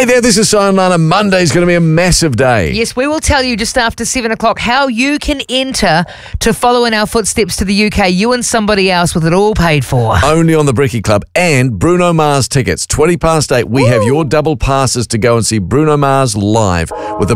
Hey there, this is Simon Lana. Monday's going to be a massive day. Yes, we will tell you just after 7 o'clock how you can enter to follow in our footsteps to the UK, you and somebody else, with it all paid for. Only on the Bricky Club and Bruno Mars tickets. 8:20. We have your double passes to go and see Bruno Mars live with the